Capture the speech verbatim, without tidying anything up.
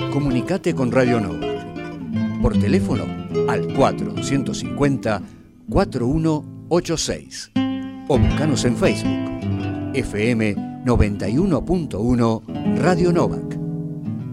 Comunicate con Radio Novak. Por teléfono al cuatro cincuenta, cuarenta y uno ochenta y seis. O buscanos en Facebook. F M noventa y uno punto uno Radio Novak.